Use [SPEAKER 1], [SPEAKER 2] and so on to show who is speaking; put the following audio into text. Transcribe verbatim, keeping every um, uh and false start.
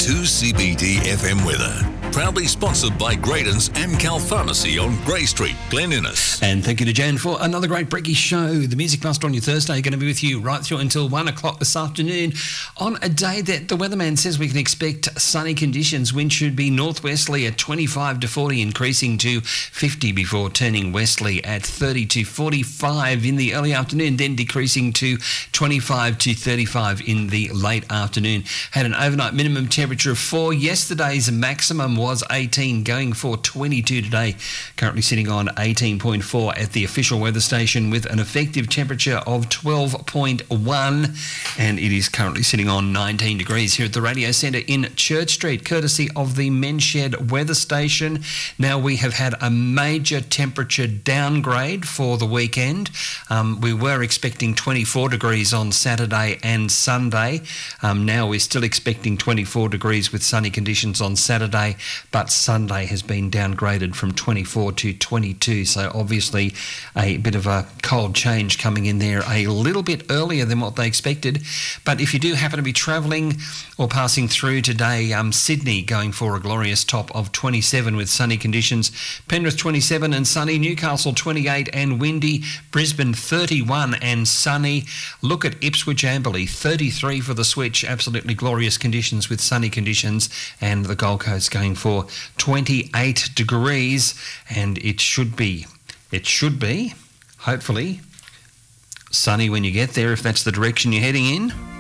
[SPEAKER 1] two C B D F M weather. Proudly sponsored by Graydon's Amcal Pharmacy on Grey Street, Glen Innes.
[SPEAKER 2] And thank you to Jan for another great Brekkie show. The Music Master on your Thursday going to be with you right through until one o'clock this afternoon on a day that the weatherman says we can expect sunny conditions. Wind should be northwesterly at twenty-five to forty, increasing to fifty before turning westerly at thirty to forty-five in the early afternoon, then decreasing to twenty-five to thirty-five in the late afternoon. Had an overnight minimum temperature of four. Yesterday's maximum was eighteen, going for twenty-two today. Currently sitting on eighteen point four at the official weather station with an effective temperature of twelve point one, and it is currently sitting on nineteen degrees here at the Radio Centre in Church Street, courtesy of the Men's Shed weather station. Now, we have had a major temperature downgrade for the weekend. Um, we were expecting twenty-four degrees on Saturday and Sunday. Um, now we're still expecting twenty-four degrees with sunny conditions on Saturday, but Sunday has been downgraded from twenty-four to twenty-two, so obviously a bit of a cold change coming in there a little bit earlier than what they expected. But if you do happen to be travelling or passing through today, um, Sydney going for a glorious top of twenty-seven with sunny conditions, Penrith twenty-seven and sunny, Newcastle twenty-eight and windy, Brisbane thirty-one and sunny. Look at Ipswich Amberley, thirty-three for the switch, absolutely glorious conditions with sunny conditions, and the Gold Coast going for twenty-eight degrees, and it should be, it should be, hopefully, sunny when you get there if that's the direction you're heading in.